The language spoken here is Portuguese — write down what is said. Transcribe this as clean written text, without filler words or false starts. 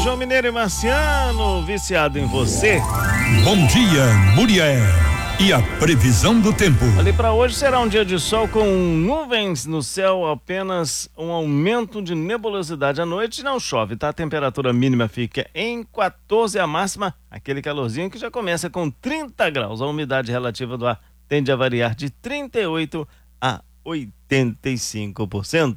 João Mineiro e Marciano, viciado em você. Bom dia, Muriel. E a previsão do tempo? Ali para hoje será um dia de sol com nuvens no céu, apenas um aumento de nebulosidade à noite. Não chove, tá? A temperatura mínima fica em 14, a máxima, aquele calorzinho que já começa com 30 graus. A umidade relativa do ar tende a variar de 38 a 85%.